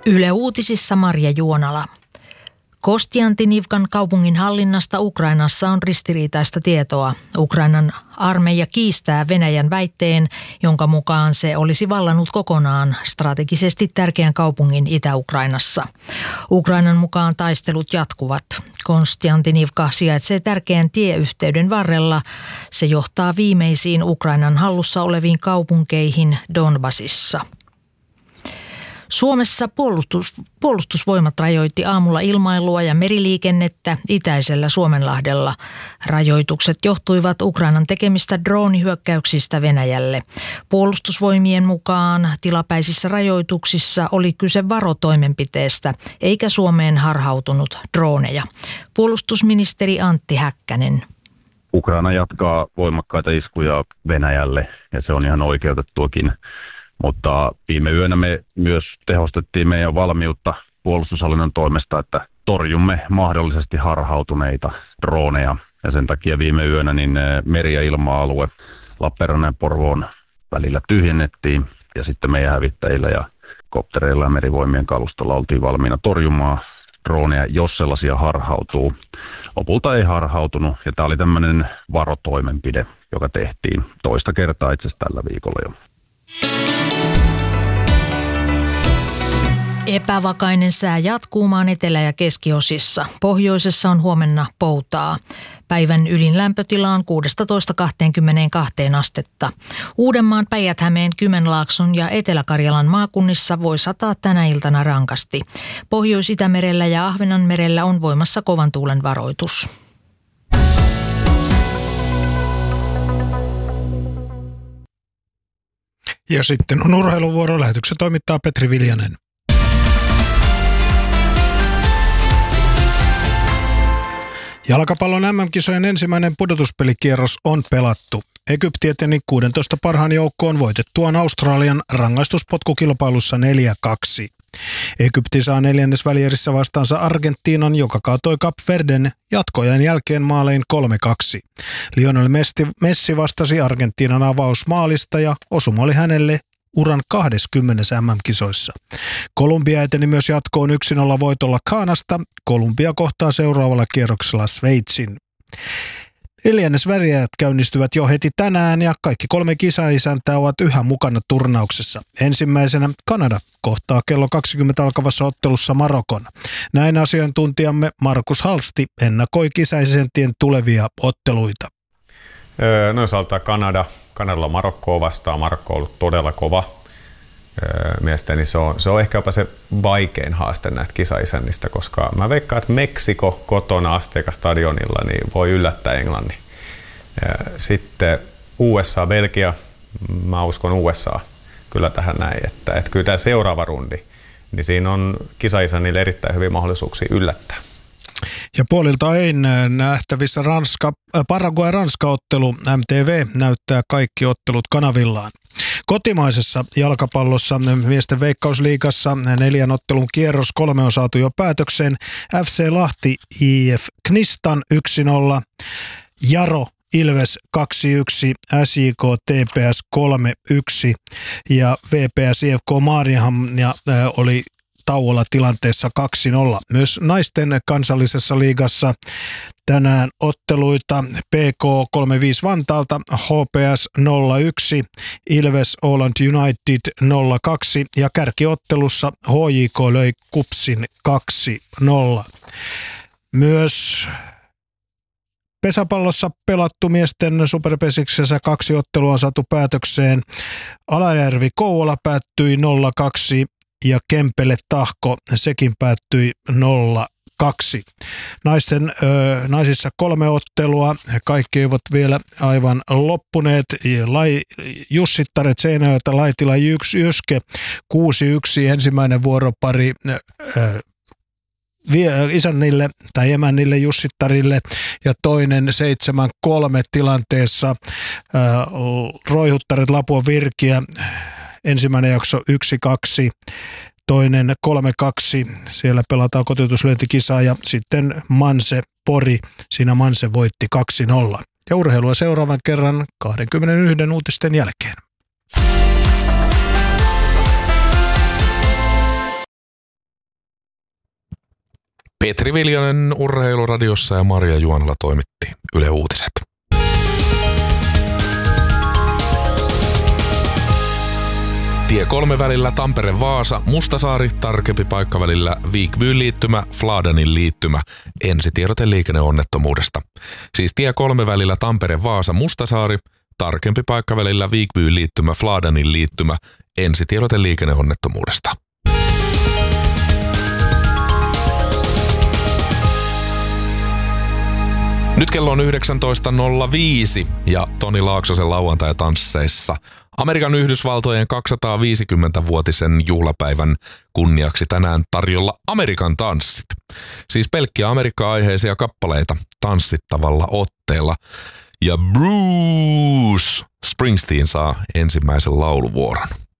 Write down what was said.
Yle Uutisissa Marja Juonala. Kostiantinivkan kaupungin hallinnasta Ukrainassa on ristiriitaista tietoa. Ukrainan armeija kiistää Venäjän väitteen, jonka mukaan se olisi vallannut kokonaan strategisesti tärkeän kaupungin Itä-Ukrainassa. Ukrainan mukaan taistelut jatkuvat. Kostiantinivka sijaitsee tärkeän tieyhteyden varrella. Se johtaa viimeisiin Ukrainan hallussa oleviin kaupunkeihin Donbasissa. Suomessa puolustusvoimat rajoitti aamulla ilmailua ja meriliikennettä itäisellä Suomenlahdella. Rajoitukset johtuivat Ukrainan tekemistä droonihyökkäyksistä Venäjälle. Puolustusvoimien mukaan tilapäisissä rajoituksissa oli kyse varotoimenpiteestä, eikä Suomeen harhautunut drooneja. Puolustusministeri Antti Häkkänen. Ukraina jatkaa voimakkaita iskuja Venäjälle ja se on ihan oikeutettuakin. Mutta viime yönä me myös tehostettiin meidän valmiutta puolustushallinnon toimesta, että torjumme mahdollisesti harhautuneita droneja. Ja sen takia viime yönä niin meri- ja ilma-alue Lappeenrannan ja Porvoon välillä tyhjennettiin. Ja sitten meidän hävittäjillä ja koptereilla ja merivoimien kalustolla oltiin valmiina torjumaan droneja, jos sellaisia harhautuu. Lopulta ei harhautunut ja tämä oli tämmöinen varotoimenpide, joka tehtiin toista kertaa itse asiassa tällä viikolla jo. Epävakainen sää jatkuu maan etelä- ja keskiosissa. Pohjoisessa on huomenna poutaa. Päivän ylin lämpötila on 16–22 astetta. Uudenmaan, Päijät-Hämeen, Kymenlaakson ja Etelä-Karjalan maakunnissa voi sataa tänä iltana rankasti. Pohjois-Itämerellä ja Ahvenanmerellä on voimassa kovan tuulen varoitus. Ja sitten on urheiluvuoro. Lähetyksen toimittaa Petri Viljanen. Jalkapallon MM-kisojen ensimmäinen pudotuspelikierros on pelattu. Egypti eteni 16 parhaan joukkoon voitettuaan Australian rangaistuspotkukilpailussa 4-2. Egypti saa neljännesvälierissä vastaansa Argentiinan, joka kaatoi Kap Verden jatkojen jälkeen maalein 3-2. Lionel Messi vastasi Argentiinan avausmaalista ja osuma oli hänelle uran 20. MM-kisoissa. Kolumbia eteni myös jatkoon 1-0 voitolla Ghanasta. Kolumbia kohtaa seuraavalla kierroksella Sveitsin. Neljännesvälierät käynnistyvät jo heti tänään ja kaikki 3 kisaisäntää ovat yhä mukana turnauksessa. Ensimmäisenä Kanada kohtaa kello 20 alkavassa ottelussa Marokon. Näin asiantuntijamme Markus Halsti ennakoi kisaisäntien tulevia otteluita. No jos aloittaa Kanadalla Marokkoa vastaan. Marokko on ollut todella kova. Mielestäni se on ehkä jopa se vaikein haaste näistä kisaisännistä, koska mä veikkaan, että Meksiko kotona Azteca-stadionilla niin voi yllättää Englannin. Sitten USA, Belgia, mä uskon USA kyllä tähän näin, että kyllä tämä seuraava rundi, niin siinä on kisaisännille erittäin hyviä mahdollisuuksia yllättää. Ja puolilta ei nähtävissä Paraguay-Ranska-ottelu. MTV näyttää kaikki ottelut kanavillaan. Kotimaisessa jalkapallossa miesten veikkausliigassa 4 ottelun kierros 3 on saatu jo päätökseen. FC Lahti IF Knistan 1-0, Jaro Ilves 2-1, SJK TPS 3-1 ja VPS IFK Maarianhamn oli tauolla tilanteessa 2-0. Myös naisten kansallisessa liigassa tänään otteluita PK 3-5 Vantaalta, HPS 0-1, Ilves Åland United 0-2 ja kärkiottelussa HJK löi KuPSin 2-0. Myös pesäpallossa pelattu miesten superpesiksessä 2 ottelua on saatu päätökseen. Alajärvi Kouvola päättyi 0-2 ja Kempele Tahko, sekin päättyi 0-2. Naisissa 3 ottelua, kaikki eivät vielä aivan loppuneet. Jussittaret Seinäjoelta Laitila Jyske 6-1 ensimmäinen vuoropari isännille tai emännille Jussittarille ja toinen 7-3 tilanteessa Roihuttaret Lapua Virkiä. Ensimmäinen jakso 1-2, toinen 3-2, siellä pelataan kotiutuslyöntikisaa ja sitten Manse Pori, siinä Manse voitti 2-0. Ja urheilua seuraavan kerran 21 uutisten jälkeen. Petri Viljanen Urheiluradiossa ja Marja Juonala toimitti Yle Uutiset. Tie 3 välillä Tampere-Vaasa, Mustasaari, tarkempi paikka välillä Viikbyyn liittymä, Fladenin liittymä, ensitiedote liikenneonnettomuudesta. Siis tie 3 välillä Tampere-Vaasa, Mustasaari, tarkempi paikka välillä Viikbyyn liittymä, Fladenin liittymä, ensitiedote liikenneonnettomuudesta. Nyt kello on 19.05 ja Toni Laaksosen lauantai-tansseissa Amerikan Yhdysvaltojen 250-vuotisen juhlapäivän kunniaksi tänään tarjolla Amerikan tanssit. Siis pelkkiä Amerikka-aiheisia kappaleita tanssittavalla otteella. Ja Bruce Springsteen saa ensimmäisen lauluvuoron.